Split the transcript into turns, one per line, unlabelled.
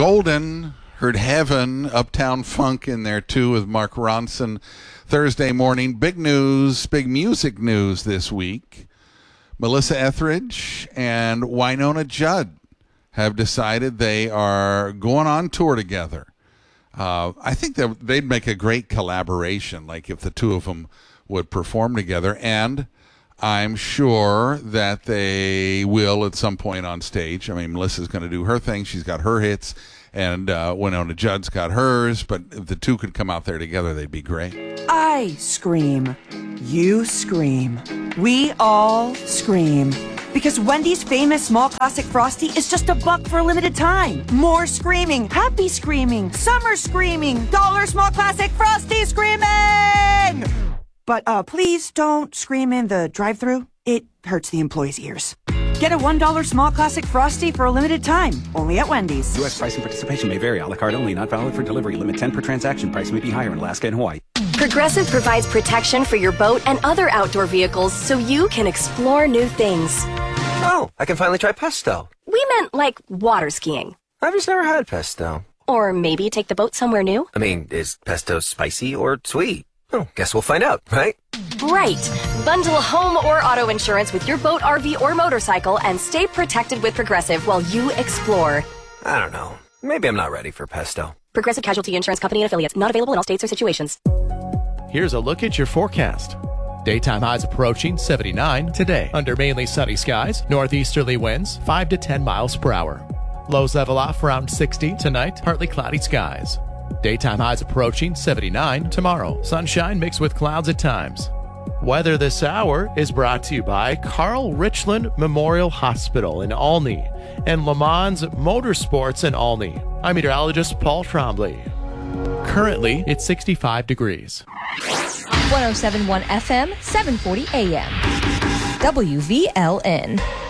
Golden. Heard Heaven, Uptown Funk in there too with Mark Ronson. Thursday morning, big news, big music news this week. Melissa Etheridge and Wynonna Judd have decided they are going on tour together. I think that they'd make a great collaboration, like if the two of them would perform together. And I'm sure that they will at some point on stage. I mean, Melissa's going to do her thing. She's got her hits. And Wynonna Judd's got hers, but if the two could come out there together, they'd be great.
I scream. You scream. We all scream. Because Wendy's famous small classic Frosty is just $1 for a limited time. More screaming, happy screaming, summer screaming, dollar small classic Frosty screaming! But please don't scream in the drive-thru. It hurts the employees' ears. Get a $1 small classic Frosty for a limited time, only at Wendy's.
U.S. price and participation may vary. A la carte only, not valid for delivery. Limit 10 per transaction. Price may be higher in Alaska and Hawaii.
Progressive provides protection for your boat and other outdoor vehicles so you can explore new things.
Oh, I can finally try pesto.
We meant like water skiing.
I've just never had pesto.
Or maybe take the boat somewhere new.
I mean, is pesto spicy or sweet? Oh, guess we'll find out, right?
Right. Bundle home or auto insurance with your boat, RV, or motorcycle and stay protected with Progressive while you explore.
I don't know. Maybe I'm not ready for pesto.
Progressive Casualty Insurance Company and Affiliates. Not available in all states or situations.
Here's a look at your forecast. Daytime highs approaching 79 today. Under mainly sunny skies, northeasterly winds 5 to 10 miles per hour. Lows level off around 60 tonight, partly cloudy skies. Daytime highs approaching 79 tomorrow. Sunshine mixed with clouds at times. Weather this hour is brought to you by Carl Richland Memorial Hospital in Olney and Le Mans Motorsports in Olney. I'm meteorologist Paul Trombley. Currently, it's 65 degrees.
107.1 FM, 740 AM. WVLN.